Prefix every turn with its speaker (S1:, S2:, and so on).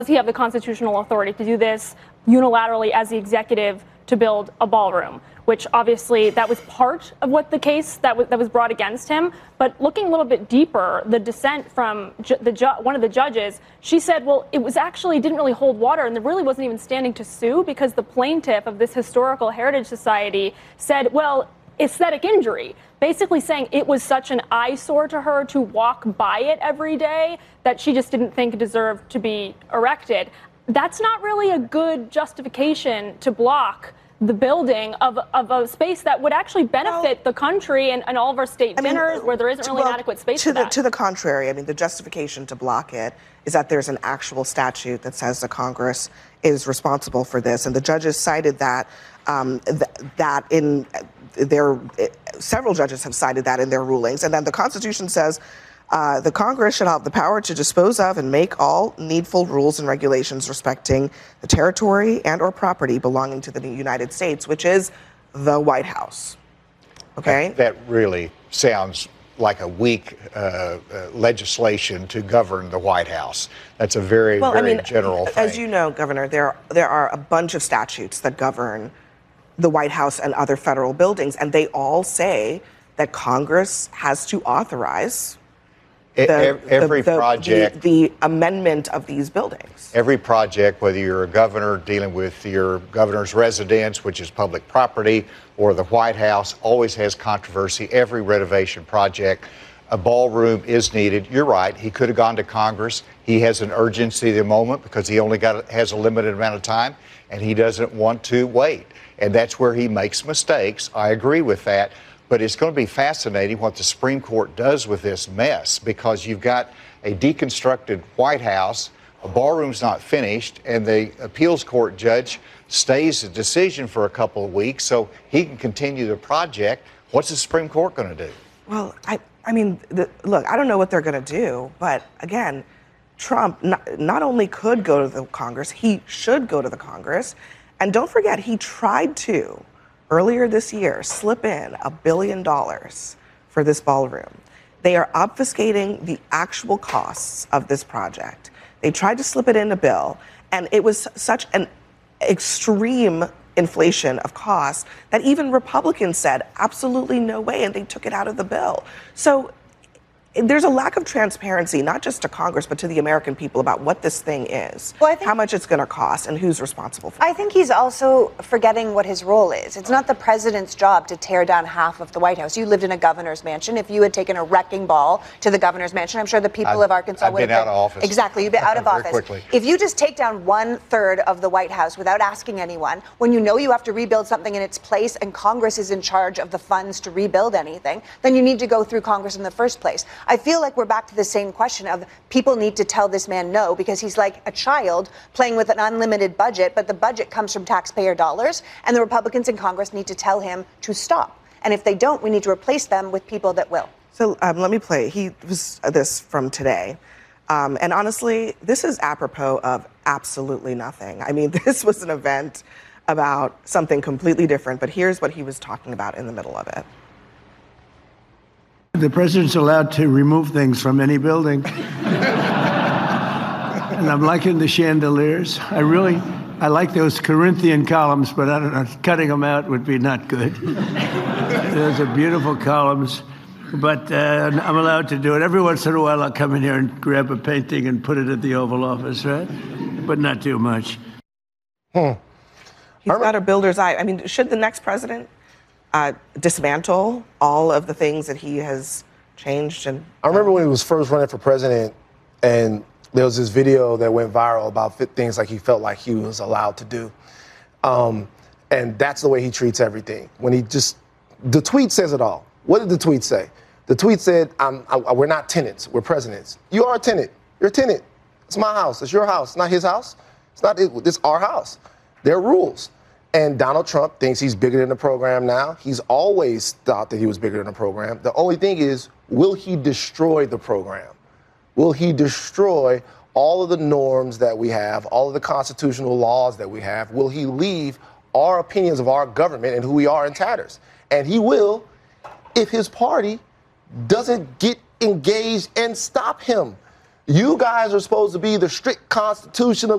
S1: Does he have the constitutional authority to do this unilaterally as the executive to build a ballroom? Which obviously that was part of what the case that was brought against him. But looking a little bit deeper, the dissent from one of the judges, she said, well, it was actually didn't really hold water, and there really wasn't even standing to sue because the plaintiff of this historical heritage society said, well, aesthetic injury, basically saying it was such an eyesore to her to walk by it every day that she just didn't think it deserved to be erected. That's not really a good justification to block the building of a space that would actually benefit the country and all of our state dinners where there isn't really an adequate space for that.
S2: To the contrary, I mean, the justification to block it is that there's an actual statute that says the Congress is responsible for this. And the judges cited that, that in several judges have cited that in their rulings. And then the Constitution says the Congress shall have the power to dispose of and make all needful rules and regulations respecting the territory and or property belonging to the United States, which is the White House. Okay?
S3: That really sounds like a weak legislation to govern the White House. That's a very general thing.
S2: As you know, Governor, there are a bunch of statutes that govern the White House and other federal buildings, and they all say that Congress has to authorize the amendment of these buildings.
S3: Every project, whether you're a governor dealing with your governor's residence, which is public property, or the White House, always has controversy. Every renovation project, a ballroom is needed. You're right. He could have gone to Congress. He has an urgency at the moment because he only has a limited amount of time, and he doesn't want to wait. And that's where he makes mistakes. I agree with that. But it's going to be fascinating what the Supreme Court does with this mess, because you've got a deconstructed White House, a ballroom's not finished, and the appeals court judge stays the decision for a couple of weeks so he can continue the project. What's the Supreme Court going to do?
S2: Well, I mean, look, I don't know what they're going to do, but again, Trump not only could go to the Congress, he should go to the Congress. And don't forget, he tried to, earlier this year, slip in $1 billion for this ballroom. They are obfuscating the actual costs of this project. They tried to slip it in a bill, and it was such an extreme inflation of costs that even Republicans said, absolutely no way, and they took it out of the bill. So there's a lack of transparency, not just to Congress, but to the American people about what this thing is, how much it's going to cost, and who's responsible for it.
S4: I think he's also forgetting what his role is. It's not the president's job to tear down half of the White House. You lived in a governor's mansion. If you had taken a wrecking ball to the governor's mansion, I'm sure the people of Arkansas would have
S3: been out of office.
S4: Exactly, you've been out of office.
S3: Quickly.
S4: If you just take down 1/3 of the White House without asking anyone, when you know you have to rebuild something in its place and Congress is in charge of the funds to rebuild anything, then you need to go through Congress in the first place. I feel like we're back to the same question of people need to tell this man no, because he's like a child playing with an unlimited budget, but the budget comes from taxpayer dollars, and the Republicans in Congress need to tell him to stop. And if they don't, we need to replace them with people that will.
S2: So let me play. He was this from today. And honestly, this is apropos of absolutely nothing. I mean, this was an event about something completely different, but here's what he was talking about in the middle of it.
S5: The president's allowed to remove things from any building. And I'm liking the chandeliers. I like those Corinthian columns, but I don't know, cutting them out would be not good. Those are beautiful columns, but I'm allowed to do it. Every once in a while, I'll come in here and grab a painting and put it at the Oval Office, right? But not too much.
S2: He's got a builder's eye. I mean, should the next president dismantle all of the things that he has changed? And
S6: I remember when he was first running for president, and there was this video that went viral about things like he felt like he was allowed to do. And that's the way he treats everything. When the tweet says it all. What did the tweet say? The tweet said, we're not tenants, we're presidents. You are a tenant. You're a tenant. It's my house. It's your house. It's not his house. It's our house. There are rules. And Donald Trump thinks he's bigger than the program now. He's always thought that he was bigger than the program. The only thing is, will he destroy the program? Will he destroy all of the norms that we have, all of the constitutional laws that we have? Will he leave our opinions of our government and who we are in tatters? And he will if his party doesn't get engaged and stop him. You guys are supposed to be the strict constitutional